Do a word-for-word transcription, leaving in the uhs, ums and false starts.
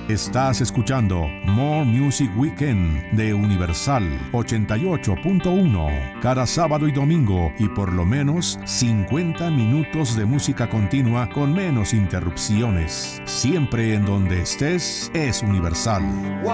Estás escuchando More Music Weekend de Universal ochenta y ocho punto uno. Cada sábado y domingo y por lo menos cincuenta minutos de música continua con menos interrupciones. Siempre en donde estés es Universal.